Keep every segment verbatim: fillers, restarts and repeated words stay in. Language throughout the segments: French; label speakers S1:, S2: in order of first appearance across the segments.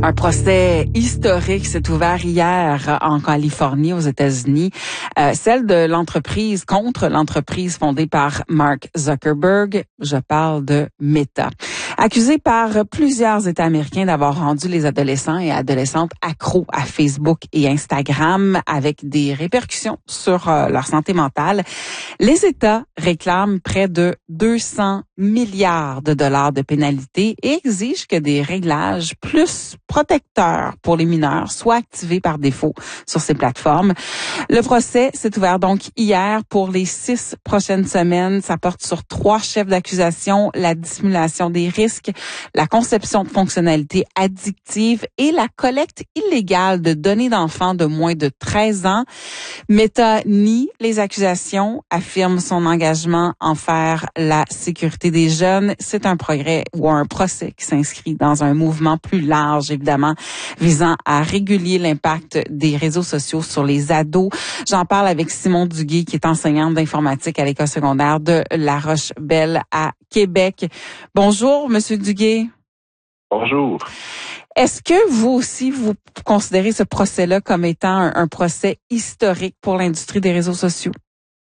S1: Un procès historique s'est ouvert hier en Californie, aux États-Unis, euh, celle de l'entreprise contre l'entreprise fondée par Mark Zuckerberg. Je parle de Meta. Accusé par plusieurs États américains d'avoir rendu les adolescents et adolescentes accros à Facebook et Instagram avec des répercussions sur euh, leur santé mentale, les États réclament près de deux cents milliards de dollars de pénalités et exigent que des réglages plus protecteurs pour les mineurs soient activés par défaut sur ces plateformes. Le procès s'est ouvert donc hier pour les six prochaines semaines. Ça porte sur trois chefs d'accusation: la dissimulation des risques, la conception de fonctionnalités addictives et la collecte illégale de données d'enfants de moins de treize ans. Meta nie les accusations, affirme son engagement en faire la sécurité des jeunes. C'est un progrès ou un procès qui s'inscrit dans un mouvement plus large, évidemment, visant à réguler l'impact des réseaux sociaux sur les ados. J'en parle avec Simon Duguay, qui est enseignante d'informatique à l'école secondaire de La Roche-Belle à Québec. Bonjour, Monsieur Duguay.
S2: Bonjour.
S1: Est-ce que vous aussi, vous considérez ce procès-là comme étant un, un procès historique pour l'industrie des réseaux sociaux?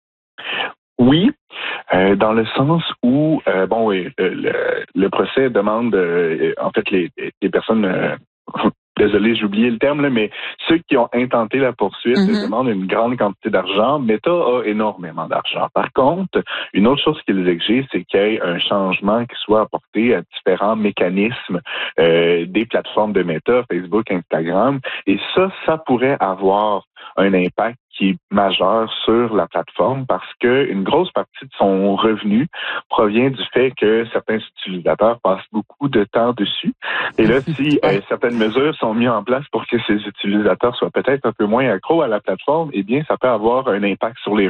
S2: Oui, euh, dans le sens où, euh, bon, oui, le, le procès demande, euh, en fait, les, les personnes, euh, désolé, j'ai oublié le terme, là, mais ceux qui ont intenté la poursuite mm-hmm. demandent une grande quantité d'argent. Meta a énormément d'argent. Par contre, une autre chose qu'ils exigent, c'est qu'il y ait un changement qui soit apporté à différents mécanismes euh, des plateformes de Meta, Facebook, Instagram. Et ça, ça pourrait avoir un impact qui est majeur sur la plateforme parce que une grosse partie de son revenu provient du fait que certains utilisateurs passent beaucoup de temps dessus. Et là, si euh, certaines mesures sont mises en place pour que ces utilisateurs soient peut-être un peu moins accros à la plateforme, eh bien, ça peut avoir un impact sur les